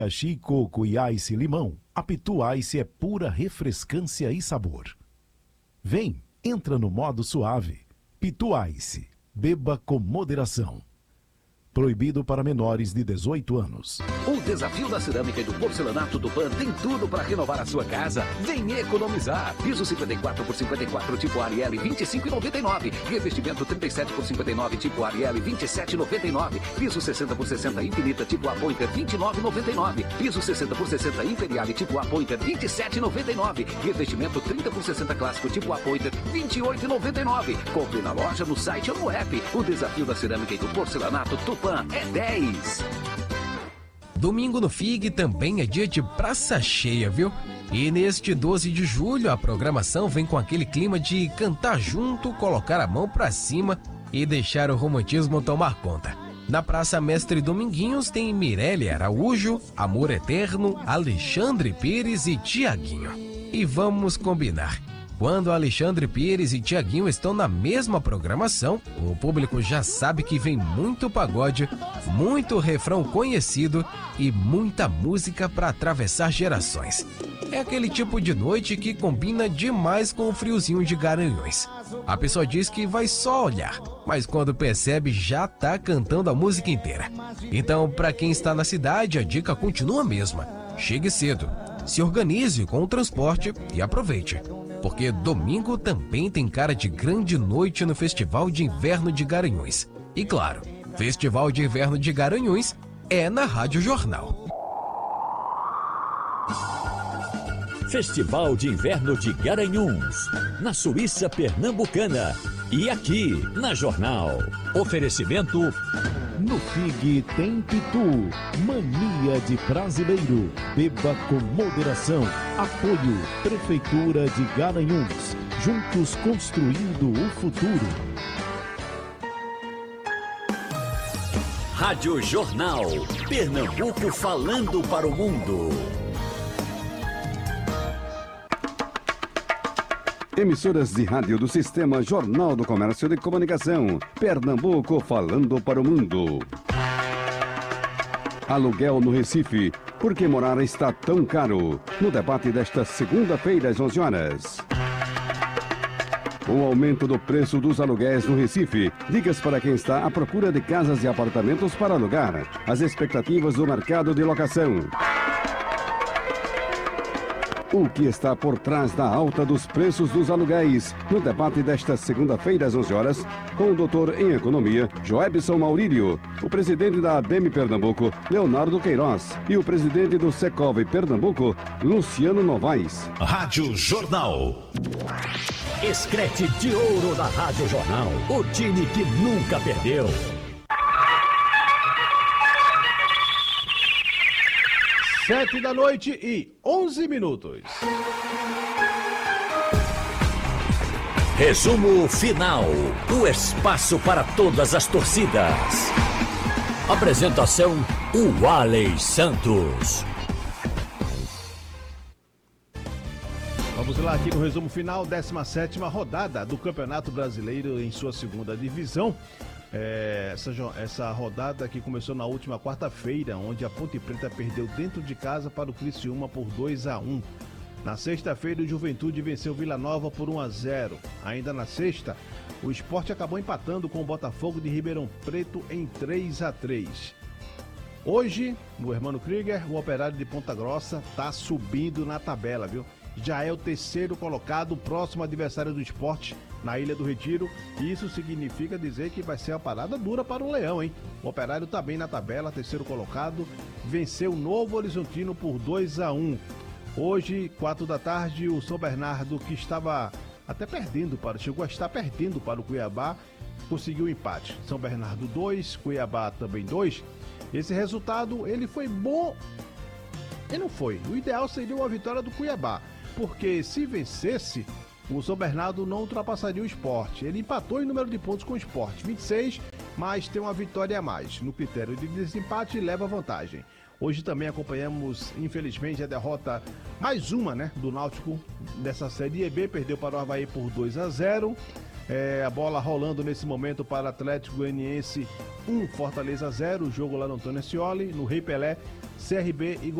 Chico, Cuiá Ice Limão, a Pitu Ice é pura refrescância e sabor. Vem, entra no modo suave. Pitu Ice, beba com moderação. Proibido para menores de 18 anos. O desafio da cerâmica e do porcelanato Tupã tem tudo para renovar a sua casa. Vem economizar. Piso 54 por 54 tipo Ariel 25,99. Revestimento 37 por 59 tipo Ariel 27,99. Piso 60 por 60 Infinita tipo Apointer 29,99. Piso 60 por 60 Imperial tipo Apointer 27,99. Revestimento 30 por 60 clássico tipo Apointer 28,99. Compre na loja, no site ou no app. O desafio da cerâmica e do porcelanato Tupã é 10. Domingo no FIG também é dia de praça cheia, viu? E neste 12 de julho a programação vem com aquele clima de cantar junto, colocar a mão pra cima e deixar o romantismo tomar conta. Na Praça Mestre Dominguinhos tem Mirelle Araújo, Amor Eterno, Alexandre Pires e Tiaguinho. E vamos combinar. Quando Alexandre Pires e Tiaguinho estão na mesma programação, o público já sabe que vem muito pagode, muito refrão conhecido e muita música para atravessar gerações. É aquele tipo de noite que combina demais com o friozinho de Garanhuns. A pessoa diz que vai só olhar, mas quando percebe já tá cantando a música inteira. Então, para quem está na cidade, a dica continua a mesma. Chegue cedo, se organize com o transporte e aproveite. Porque domingo também tem cara de grande noite no Festival de Inverno de Garanhuns. E claro, Festival de Inverno de Garanhuns é na Rádio Jornal. Festival de Inverno de Garanhuns, na Suíça Pernambucana. E aqui, na Jornal. Oferecimento... No FIG tem Pitu, mania de brasileiro. Beba com moderação. Apoio, Prefeitura de Garanhuns. Juntos construindo o futuro. Rádio Jornal. Pernambuco falando para o mundo. Emissoras de rádio do Sistema Jornal do Comércio de Comunicação. Pernambuco falando para o mundo. Aluguel no Recife. Por que morar está tão caro? No debate desta segunda-feira às 11 horas. O aumento do preço dos aluguéis no Recife. Dicas para quem está à procura de casas e apartamentos para alugar. As expectativas do mercado de locação. O que está por trás da alta dos preços dos aluguéis? No debate desta segunda-feira às 11 horas, com o doutor em Economia, Joebson Maurílio, o presidente da ABEM Pernambuco, Leonardo Queiroz, e o presidente do Secov Pernambuco, Luciano Novaes. Rádio Jornal. Escrete de ouro da Rádio Jornal. O time que nunca perdeu. 7h11. Resumo final. O espaço para todas as torcidas. Apresentação: o Aley Santos. Vamos lá aqui no resumo final, 17ª rodada do Campeonato Brasileiro em sua segunda divisão. Essa rodada que começou na última quarta-feira, onde a Ponte Preta perdeu dentro de casa para o Criciúma por 2-1. Na sexta-feira, o Juventude venceu Vila Nova por 1-0. Ainda na sexta, o Sport acabou empatando com o Botafogo de Ribeirão Preto em 3-3. Hoje, no Hermano Krieger, o Operário de Ponta Grossa está subindo na tabela, viu? Já é o terceiro colocado, próximo adversário do Sport na Ilha do Retiro. E isso significa dizer que vai ser uma parada dura para o Leão, hein? O Operário está bem na tabela, terceiro colocado, venceu o Novo Horizontino por 2-1. Hoje, 4 da tarde, o São Bernardo, que estava até chegou a estar perdendo para o Cuiabá, conseguiu o empate. São Bernardo 2, Cuiabá também 2. Esse resultado, ele foi bom e não foi. O ideal seria uma vitória do Cuiabá, porque se vencesse, o São Bernardo não ultrapassaria o Sport. Ele empatou em número de pontos com o Sport, 26, mas tem uma vitória a mais. No critério de desempate, leva vantagem. Hoje também acompanhamos, infelizmente, a derrota, mais uma, né, do Náutico dessa Série B. Perdeu para o Avaí por 2-0. A bola rolando nesse momento para Atlético Goianiense 1, Fortaleza 0. O jogo lá no Antônio Ascioli, no Rei Pelé, CRB e